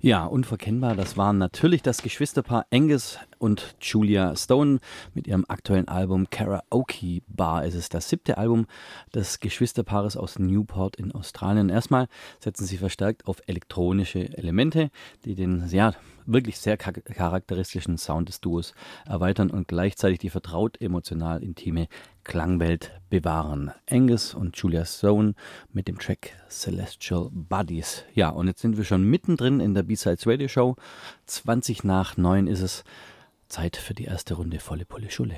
Ja, unverkennbar, das waren natürlich das Geschwisterpaar Angus und Julia Stone mit ihrem aktuellen Album Karaoke Bar. Es ist das 7. Album des Geschwisterpaares aus Newport in Australien. Erstmal setzen sie verstärkt auf elektronische Elemente, die den wirklich sehr charakteristischen Sound des Duos erweitern und gleichzeitig die vertraut emotional intime Klangwelt bewahren. Angus und Julia Stone mit dem Track Celestial Bodies. Ja, und jetzt sind wir schon mittendrin in der B-Sides Radio Show. 8:20 ist es. Zeit für die erste Runde volle Pulle Schulle.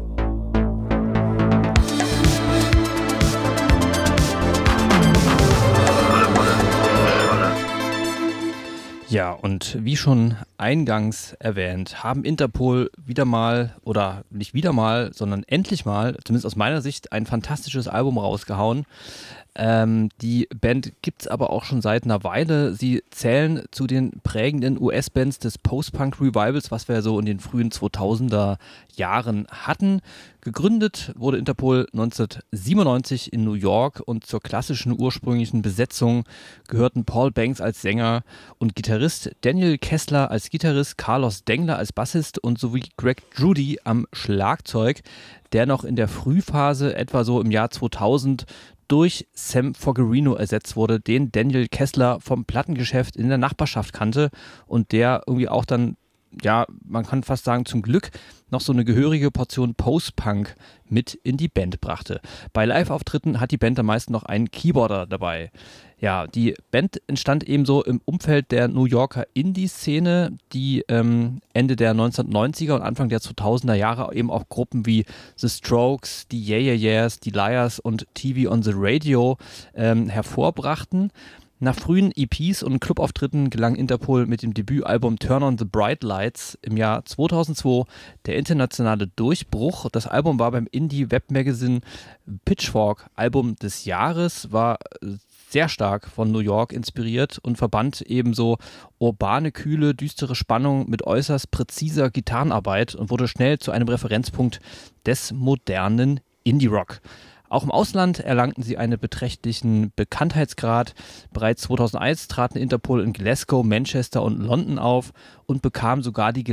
Ja, und wie schon eingangs erwähnt, haben Interpol wieder mal, oder nicht wieder mal, sondern endlich mal, zumindest aus meiner Sicht, ein fantastisches Album rausgehauen. Die Band gibt's aber auch schon seit einer Weile. Sie zählen zu den prägenden US-Bands des Post-Punk-Revivals, was wir so in den frühen 2000er Jahren hatten. Gegründet wurde Interpol 1997 in New York und zur klassischen ursprünglichen Besetzung gehörten Paul Banks als Sänger und Gitarrist, Daniel Kessler als Gitarrist, Carlos Dengler als Bassist und sowie Greg Drudy am Schlagzeug, der noch in der Frühphase, etwa so im Jahr 2000, durch Sam Fogerino ersetzt wurde, den Daniel Kessler vom Plattengeschäft in der Nachbarschaft kannte und der irgendwie auch dann, ja, man kann fast sagen, zum Glück noch so eine gehörige Portion Post-Punk mit in die Band brachte. Bei Live-Auftritten hat die Band am meisten noch einen Keyboarder dabei. Ja, die Band entstand ebenso im Umfeld der New Yorker Indie-Szene, die Ende der 1990er und Anfang der 2000er Jahre eben auch Gruppen wie The Strokes, die Yeah Yeah Yeahs, die Liars und TV on the Radio hervorbrachten. Nach frühen EPs und Clubauftritten gelang Interpol mit dem Debütalbum Turn on the Bright Lights im Jahr 2002 der internationale Durchbruch. Das Album war beim Indie-Webmagazin Pitchfork Album des Jahres, war sehr stark von New York inspiriert und verband ebenso urbane, kühle, düstere Spannung mit äußerst präziser Gitarrenarbeit und wurde schnell zu einem Referenzpunkt des modernen Indie-Rock. Auch im Ausland erlangten sie einen beträchtlichen Bekanntheitsgrad. Bereits 2001 traten Interpol in Glasgow, Manchester und London auf und bekamen sogar die